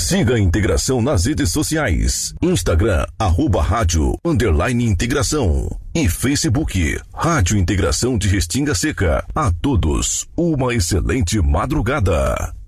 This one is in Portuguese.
Siga a Integração nas redes sociais. Instagram, @rádio_integração. E Facebook, Rádio Integração de Restinga Seca. A todos, uma excelente madrugada.